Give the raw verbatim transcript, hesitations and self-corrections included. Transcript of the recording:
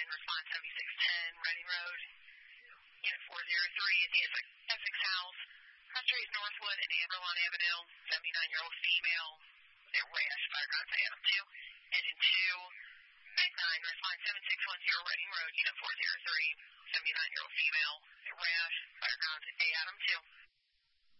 nine, response seventy-six ten, Reading Road. Unit four zero three at the Essex House, Countries Northwood and Amberlawn Avenue, seventy-nine-year-old female, a rash, fireground to Adam two. Engine two, Bank nine, response seven six one zero, Reading Road, Unit four zero three, seventy-nine-year-old female, a rash, fireground to Adam two.